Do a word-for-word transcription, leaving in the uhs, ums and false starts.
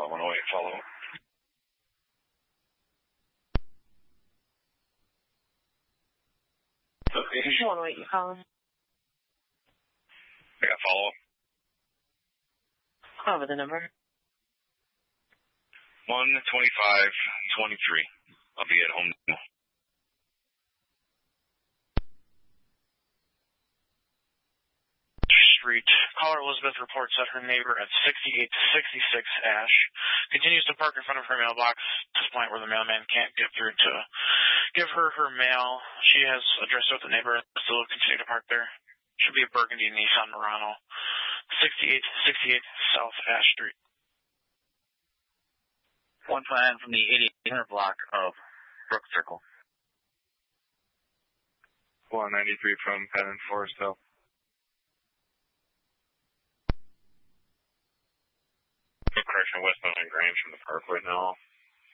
uh, one oh eight, follow. Okay. one oh eight, you calling? I got follow up. Over the number. one twenty-five twenty-three. I'll be at home now. Street. Caller Elizabeth reports that her neighbor at sixty-eight sixty-six Ash continues to park in front of her mailbox to the point where the mailman can't get through to give her her mail. She has addressed with the neighbor and still continue to park there. Should be a burgundy Nissan Murano. sixty-eight sixty-eight South Ash Street. One plan from the eighty-eight hundred block of Brook Circle. one ninety-three from Penn and Forest Hill. Correction, westbound on Grange from the park right now.